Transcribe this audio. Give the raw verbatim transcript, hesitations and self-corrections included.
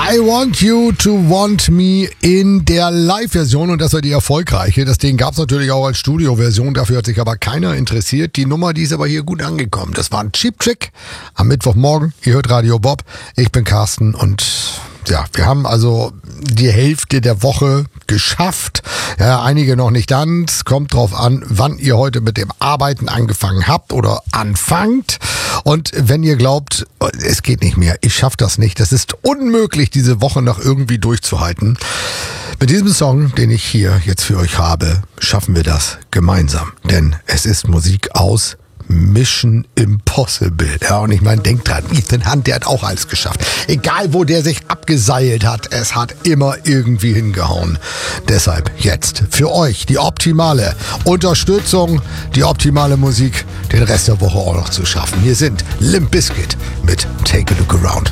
I Want You to Want Me in der Live-Version und das war die erfolgreiche. Das Ding gab es natürlich auch als Studio-Version, dafür hat sich aber keiner interessiert. Die Nummer, die ist aber hier gut angekommen. Das war ein Cheap Trick am Mittwochmorgen. Ihr hört Radio Bob. Ich bin Carsten und ja, wir haben also die Hälfte der Woche geschafft. Ja, einige noch nicht ganz. Kommt drauf an, wann ihr heute mit dem Arbeiten angefangen habt oder anfangt. Und wenn ihr glaubt, es geht nicht mehr, ich schaffe das nicht, das ist unmöglich, diese Woche noch irgendwie durchzuhalten. Mit diesem Song, den ich hier jetzt für euch habe, schaffen wir das gemeinsam. Denn es ist Musik aus Mission Impossible. Ja, und ich meine, denkt dran, Ethan Hunt, der hat auch alles geschafft. Egal, wo der sich abgeseilt hat, es hat immer irgendwie hingehauen. Deshalb jetzt für euch die optimale Unterstützung, die optimale Musik, den Rest der Woche auch noch zu schaffen. Hier sind Limp Bizkit mit Take a Look Around.